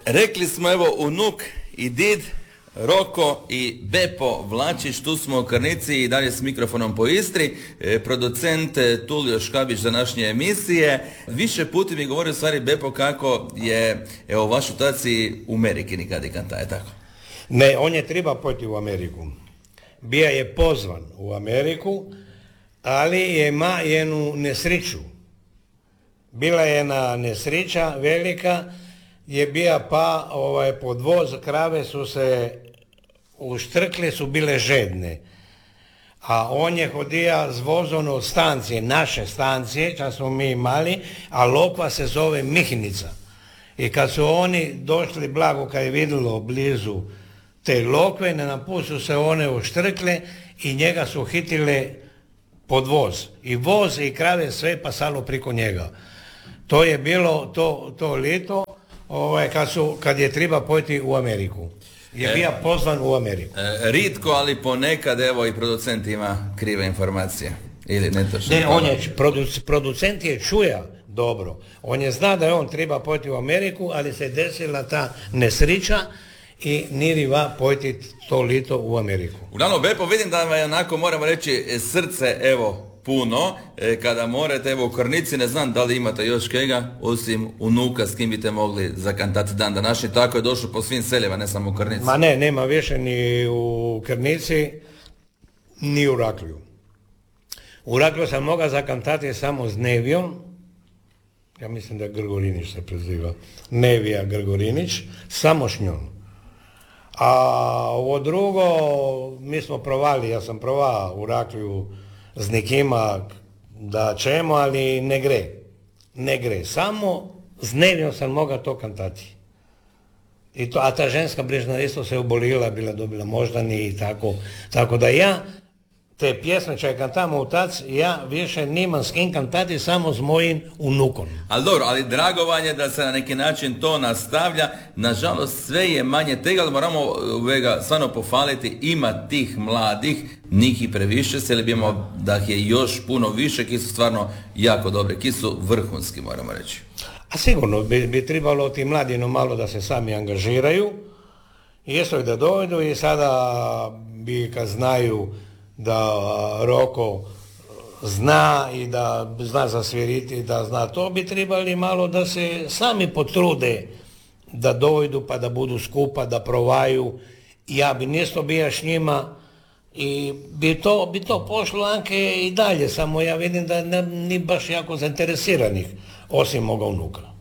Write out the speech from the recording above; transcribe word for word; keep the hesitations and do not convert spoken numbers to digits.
Rekli smo evo unuk i did, Roko i Bepo Vlačić, tu smo u Krnici i dalje s mikrofonom po Istri, e, producent Tulio Škabić današnje emisije. Više puta mi govori u stvari Bepo kako je evo vaš otac i u Ameriki nikad i kanta, je tako? Ne, on je treba pojeti u Ameriku. Bija je pozvan u Ameriku, ali je ima jednu nesreću. Bila je jedna nesreća velika, je bija pa ovaj, podvoz, krave su se uštrkle, su bile žedne. A on je hodija s vozom od stancije, naše stancije, kad smo mi imali, a lokva se zove Mihnica. I kad su oni došli blago, kad je vidjelo blizu te lokve, na napustu se one uštrkle i njega su hitile pod voz. I voz i krave sve pasalo priko njega. To je bilo to, to lito ovaj, kad, su, kad je treba pojeti u Ameriku. Je bio e, pozvan u Ameriku. E, ritko, ali ponekad evo i producent ima krive informacije. Ili netočno. Ne, on je, produc, producent je čuja dobro. On je zna da je on treba pojeti u Ameriku, ali se desila ta nesrića i niriva pojeti to lito u Ameriku. Uglavnom, Bepo, vidim da vam je onako, moramo reći, srce evo puno, e, kada morate, evo u Krnici, ne znam da li imate još kega, osim unuka s kim biste mogli zakantati dan današnji, tako je došlo po svim seljima, ne samo u Krnici. Ma ne, nema više ni u Krnici, ni u Raklju. U Raklju sam mogao zakantati samo s Nevijom, ja mislim da Grgorinić se preziva, Nevija Grgorinić, samo s njom. A ovo drugo, mi smo provali, ja sam provao u Raklju s nekima da ćemo, ali ne gre. Ne gre. Samo s Nevijom sam mogao to kantati. I to, a ta ženska brižna isto se obolila, bila dobila moždani i tako. Tako da ja te pjesme će kantamo u tac, ja više nimam s kim kantati, samo s mojim unukom. Ali dobro, ali drago vam je da se na neki način to nastavlja. Nažalost, sve je manje tega, ali moramo vega stvarno pohvaliti, ima tih mladih, njih i previše se, ali bimo da ih je još puno više, ki su stvarno jako dobre, ki su vrhunski, moramo reći. A sigurno bi, bi trebalo ti mladi no malo da se sami angažiraju, jesu i da dojdu i sada bi kad znaju da Roko zna i da zna zasviriti, da zna to, bi trebali malo da se sami potrude da dojdu pa da budu skupa, da provaju. Ja bi nisto bija s njima i bi to, bi to pošlo anke i dalje, samo ja vidim da ne, ni baš jako zainteresiranih, osim moga unuka.